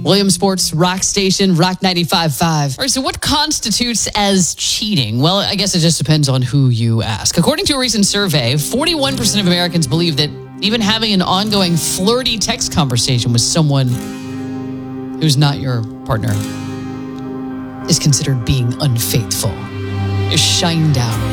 Williamsport's Rock Station, Rock 95.5. All right, so what constitutes as cheating? Well, I guess it just depends on who you ask. According to a recent survey, 41% of Americans believe that even having an ongoing flirty text conversation with someone who's not your partner is considered being unfaithful. Is shined down.